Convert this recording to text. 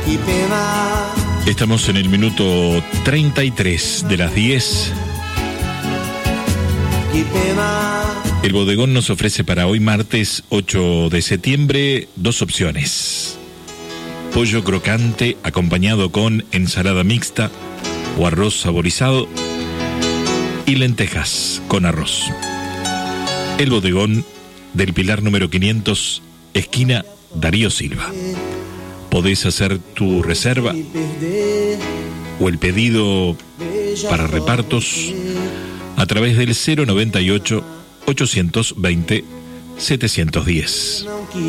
Estamos en el minuto 33 de las 10. El bodegón nos ofrece para hoy martes 8 de septiembre 2 opciones: pollo crocante acompañado con ensalada mixta o arroz saborizado y lentejas con arroz. El bodegón del Pilar número 500, esquina Darío Silva. Podés hacer tu reserva o el pedido para repartos a través del 098 820 710.